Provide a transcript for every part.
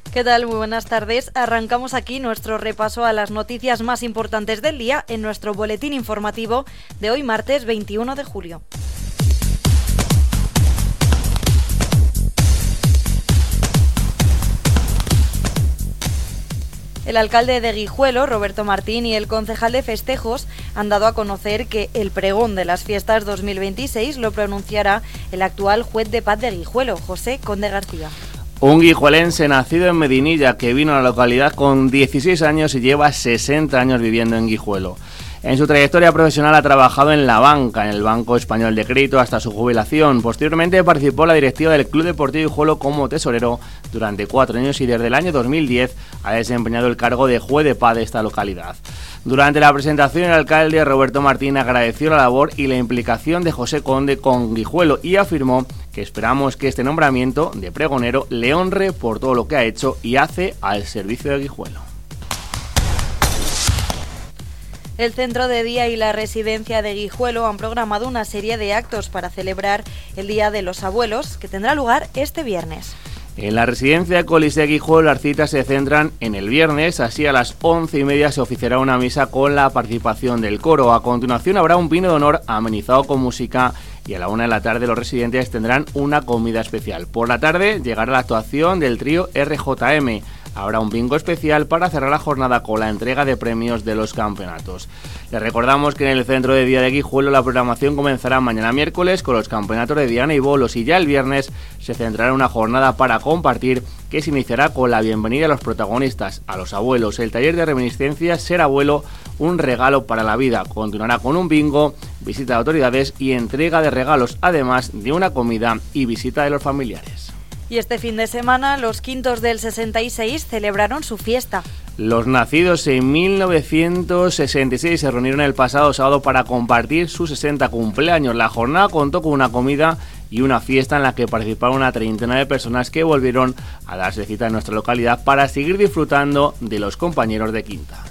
¿Qué tal? Muy buenas tardes. Arrancamos aquí nuestro repaso a las noticias más importantes del día en nuestro boletín informativo de hoy martes 21 de julio. El alcalde de Guijuelo, Roberto Martín, y el concejal de festejos han dado a conocer que el pregón de las fiestas 2026 lo pronunciará el actual juez de paz de Guijuelo, José Conde García. Un guijuelense nacido en Medinilla que vino a la localidad con 16 años y lleva 60 años viviendo en Guijuelo. En su trayectoria profesional ha trabajado en la banca, en el Banco Español de Crédito hasta su jubilación. Posteriormente participó en la directiva del Club Deportivo Guijuelo como tesorero durante 4 años y desde el año 2010 ha desempeñado el cargo de juez de paz de esta localidad. Durante la presentación, el alcalde Roberto Martín agradeció la labor y la implicación de José Conde con Guijuelo y afirmó que esperamos que este nombramiento de pregonero le honre por todo lo que ha hecho y hace al servicio de Guijuelo. El Centro de Día y la Residencia de Guijuelo han programado una serie de actos para celebrar el Día de los Abuelos, que tendrá lugar este viernes. En la residencia Coliseo de Guijuelo las citas se centran en el viernes, así a las 11:30 se oficiará una misa con la participación del coro. A continuación habrá un vino de honor amenizado con música y a la 1 de la tarde los residentes tendrán una comida especial. Por la tarde llegará la actuación del trío RJM. Habrá un bingo especial para cerrar la jornada con la entrega de premios de los campeonatos. Les recordamos que en el Centro de Día de Guijuelo la programación comenzará mañana miércoles con los campeonatos de diana y bolos y ya el viernes se centrará en una jornada para compartir que se iniciará con la bienvenida a los protagonistas, a los abuelos, el taller de reminiscencias Ser Abuelo, un regalo para la vida. Continuará con un bingo, visita de autoridades y entrega de regalos, además de una comida y visita de los familiares. Y este fin de semana, los Quintos del 66 celebraron su fiesta. Los nacidos en 1966 se reunieron el pasado sábado para compartir su 60 cumpleaños. La jornada contó con una comida y una fiesta en la que participaron una treintena de personas que volvieron a darse cita en nuestra localidad para seguir disfrutando de los compañeros de quinta.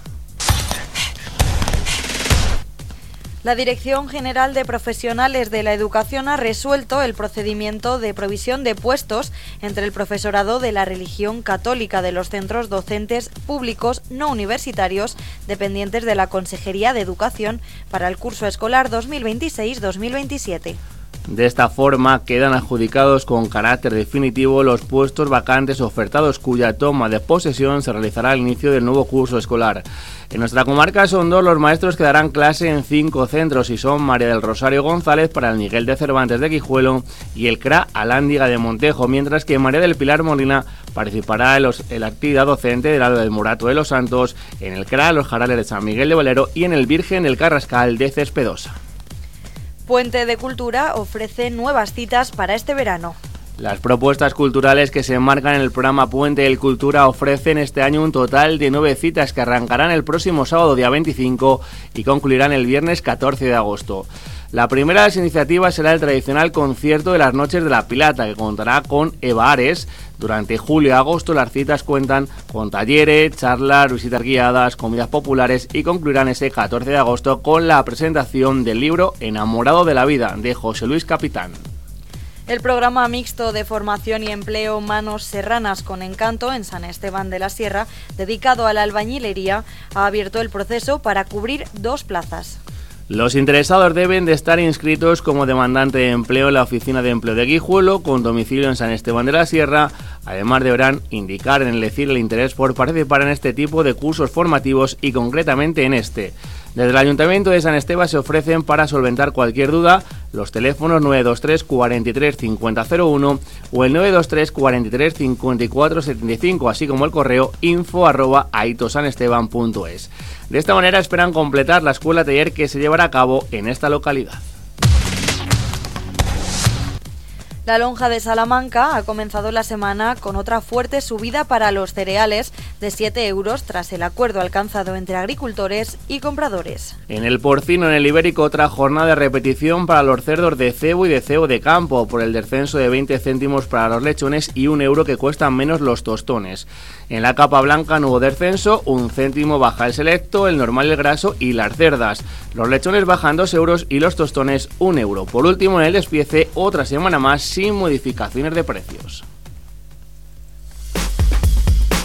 La Dirección General de Profesionales de la Educación ha resuelto el procedimiento de provisión de puestos entre el profesorado de la religión católica de los centros docentes públicos no universitarios dependientes de la Consejería de Educación para el curso escolar 2026-2027. De esta forma quedan adjudicados con carácter definitivo los puestos vacantes ofertados cuya toma de posesión se realizará al inicio del nuevo curso escolar. En nuestra comarca son 2 los maestros que darán clase en 5 centros y son María del Rosario González para el Miguel de Cervantes de Guijuelo y el CRA Alhándiga de Montejo, mientras que María del Pilar Molina participará en la actividad docente del Alba del Morato de los Santos, en el CRA Los Jarales de San Miguel de Valero y en el Virgen del Carrascal de Cespedosa. Puente de Cultura ofrece nuevas citas para este verano. Las propuestas culturales que se enmarcan en el programa Puente de Cultura ofrecen este año un total de 9 citas que arrancarán el próximo sábado día 25 y concluirán el viernes 14 de agosto. La primera de las iniciativas será el tradicional concierto de las Noches de la Pilata, que contará con Eva Ares. Durante julio y agosto las citas cuentan con talleres, charlas, visitas guiadas, comidas populares y concluirán ese 14 de agosto con la presentación del libro Enamorado de la Vida, de José Luis Capitán. El programa mixto de formación y empleo Manos Serranas con Encanto en San Esteban de la Sierra, dedicado a la albañilería, ha abierto el proceso para cubrir 2 plazas. Los interesados deben de estar inscritos como demandante de empleo en la Oficina de Empleo de Guijuelo, con domicilio en San Esteban de la Sierra. Además deberán indicar en el ECIR el interés por participar en este tipo de cursos formativos y concretamente en este. Desde el Ayuntamiento de San Esteban se ofrecen para solventar cualquier duda los teléfonos 923 43 5001 o el 923 43 54 75, así como el correo info@aitosanesteban.es. De esta manera esperan completar la escuela taller que se llevará a cabo en esta localidad. La lonja de Salamanca ha comenzado la semana con otra fuerte subida para los cereales de 7 euros tras el acuerdo alcanzado entre agricultores y compradores. En el porcino, en el ibérico, otra jornada de repetición para los cerdos de cebo y de cebo de campo, por el descenso de 20 céntimos para los lechones y 1 euro que cuestan menos los tostones. En la capa blanca no hubo descenso, 1 céntimo baja el selecto, el normal, el graso y las cerdas. Los lechones bajan 2 euros y los tostones 1 euro. Por último, en el despiece, otra semana más sin modificaciones de precios.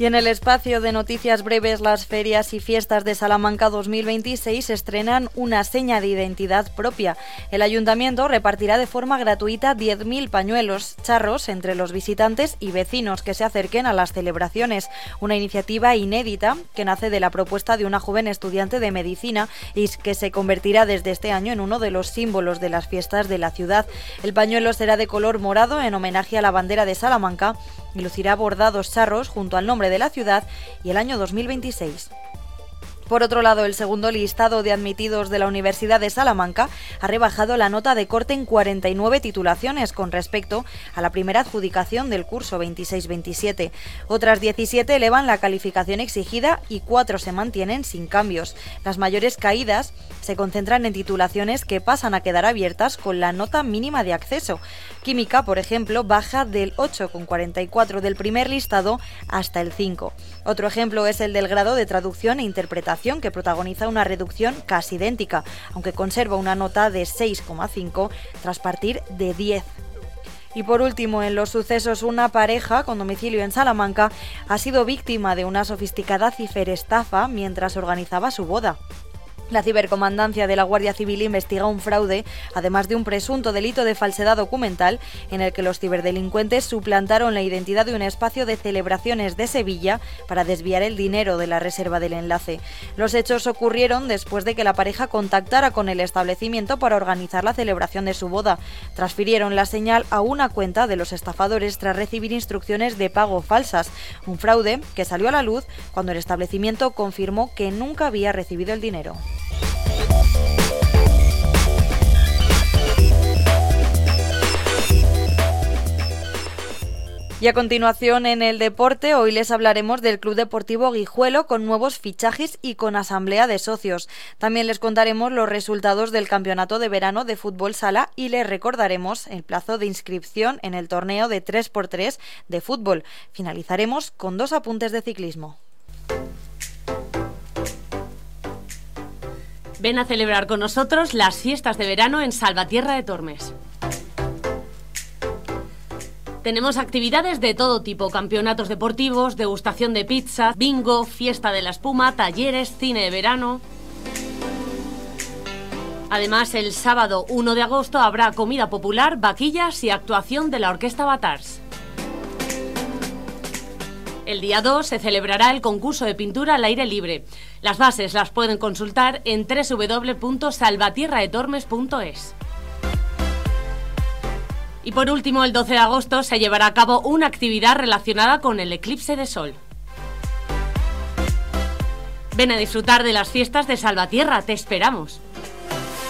Y en el espacio de noticias breves, las ferias y fiestas de Salamanca 2026 estrenan una seña de identidad propia. El ayuntamiento repartirá de forma gratuita 10.000 pañuelos charros entre los visitantes y vecinos que se acerquen a las celebraciones. Una iniciativa inédita que nace de la propuesta de una joven estudiante de medicina y que se convertirá desde este año en uno de los símbolos de las fiestas de la ciudad. El pañuelo será de color morado en homenaje a la bandera de Salamanca y lucirá bordados charros junto al nombre de la ciudad y el año 2026. Por otro lado, el segundo listado de admitidos de la Universidad de Salamanca ha rebajado la nota de corte en 49 titulaciones con respecto a la primera adjudicación del curso 26-27. Otras 17 elevan la calificación exigida y 4 se mantienen sin cambios. Las mayores caídas se concentran en titulaciones que pasan a quedar abiertas con la nota mínima de acceso. Química, por ejemplo, baja del 8,44 del primer listado hasta el 5. Otro ejemplo es el del grado de traducción e interpretación, que protagoniza una reducción casi idéntica, aunque conserva una nota de 6,5 tras partir de 10. Y por último, en los sucesos, una pareja con domicilio en Salamanca ha sido víctima de una sofisticada ciberestafa mientras organizaba su boda. La cibercomandancia de la Guardia Civil investiga un fraude, además de un presunto delito de falsedad documental, en el que los ciberdelincuentes suplantaron la identidad de un espacio de celebraciones de Sevilla para desviar el dinero de la reserva del enlace. Los hechos ocurrieron después de que la pareja contactara con el establecimiento para organizar la celebración de su boda. Transfirieron la señal a una cuenta de los estafadores tras recibir instrucciones de pago falsas. Un fraude que salió a la luz cuando el establecimiento confirmó que nunca había recibido el dinero. Y a continuación, en el deporte, hoy les hablaremos del Club Deportivo Guijuelo con nuevos fichajes y con asamblea de socios. También les contaremos los resultados del campeonato de verano de fútbol sala y les recordaremos el plazo de inscripción en el torneo de 3x3 de fútbol. Finalizaremos con 2 apuntes de ciclismo. Ven a celebrar con nosotros las fiestas de verano en Salvatierra de Tormes. Tenemos actividades de todo tipo, campeonatos deportivos, degustación de pizza, bingo, fiesta de la espuma, talleres, cine de verano. Además, el sábado 1 de agosto habrá comida popular, vaquillas y actuación de la Orquesta Batars. El día 2 se celebrará el concurso de pintura al aire libre. Las bases las pueden consultar en www.salvatierradetormes.es. Y por último, el 12 de agosto se llevará a cabo una actividad relacionada con el eclipse de sol. Ven a disfrutar de las fiestas de Salvatierra, te esperamos.